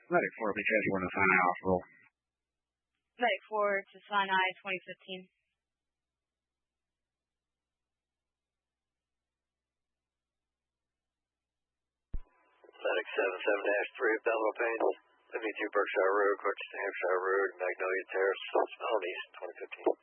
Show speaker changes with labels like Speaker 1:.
Speaker 1: Medic 4, be transferred to Sinai Hospital.
Speaker 2: Medic 4 to Sinai 2015.
Speaker 3: Medic 77-3, abdominal pain. 52 Berkshire Road, Colchester, Hampshire Road, Magnolia Terrace, Mountain East, 2015.